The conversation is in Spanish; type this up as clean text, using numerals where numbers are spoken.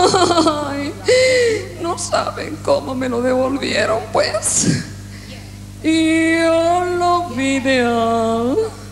Ay, no saben cómo me lo devolvieron, pues. Y yo lo vi de